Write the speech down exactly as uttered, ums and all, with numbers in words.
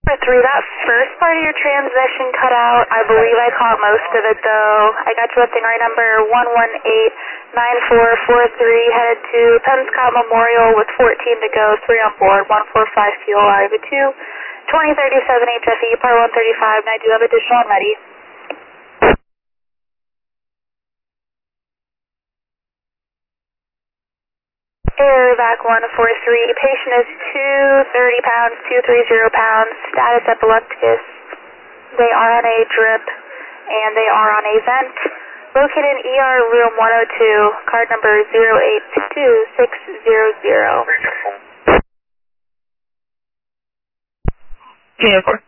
Three, that first part of your transmission cut out. I believe I caught most of it though. I got you at thing right number one one eight nine four four three, headed to Pennscott Memorial with fourteen to go, three on board, one four five fuel, R V two, twenty thirty-seven H F E, par one thirty-five, and I do have additional on ready. Air back one four three, patient is two thirty pounds, two thirty pounds, status epilepticus. They are on a drip and they are on a vent. Located in E R room one oh two, card number zero eight two six zero zero. Junior four.